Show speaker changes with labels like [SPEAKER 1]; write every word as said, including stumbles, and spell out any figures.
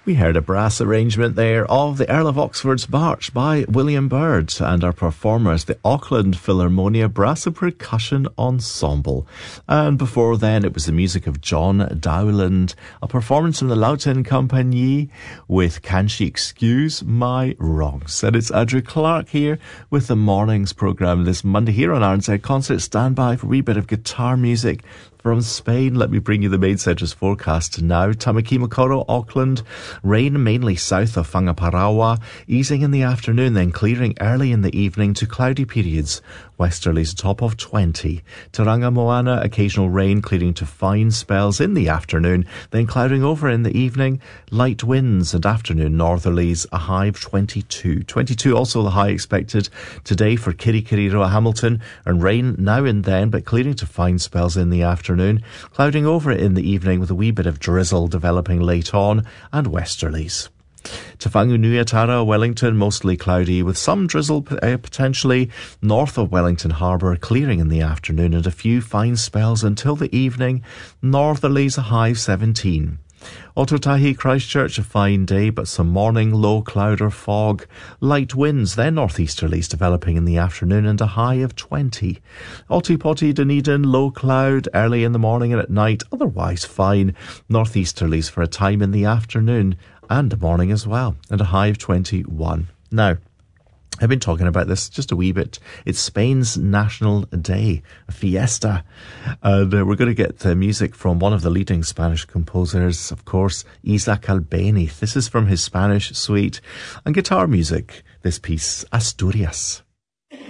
[SPEAKER 1] We heard a brass arrangement there of the Earl of Oxford's March by William Byrd, and our performers, the Auckland Philharmonia Brass and Percussion Ensemble. And before then, it was the music of John Dowland, a performance from the Loughton Compagnie with Can She Excuse My Wrongs? And it's Andrew Clark here with the morning's programme this Monday here on R N Z Concert. Stand by for a wee bit of guitar music from Spain. Let me bring you the main centre's forecast now. Tamaki Makaurau, Auckland. Rain mainly south of Whangaparaoa, easing in the afternoon, then clearing early in the evening to cloudy periods. Westerlies a top of twenty. Tauranga Moana, occasional rain, clearing to fine spells in the afternoon, then clouding over in the evening. Light winds and afternoon northerlies, a high of twenty-two. twenty-two also the high expected today for Kirikiriroa, Hamilton, and rain now and then, but clearing to fine spells in the afternoon. Clouding over in the evening with a wee bit of drizzle developing late on, and westerlies. Te Whanganui-a-Tara, Wellington, mostly cloudy with some drizzle uh, potentially. North of Wellington Harbour, clearing in the afternoon and a few fine spells until the evening. Northerlies a high of seventeen. Otautahi, Christchurch, a fine day, but some morning low cloud or fog. Light winds, then northeasterlies developing in the afternoon and a high of twenty. Otipoti, Dunedin, low cloud, early in the morning and at night, otherwise fine. Northeasterlies for a time in the afternoon and morning as well, and a high of twenty-one. Now, I've been talking about this just a wee bit. It's Spain's National Day, a fiesta. And uh, we're going to get the music from one of the leading Spanish composers, of course, Isaac Albéniz. This is from his Spanish suite. And guitar music, this piece, Asturias.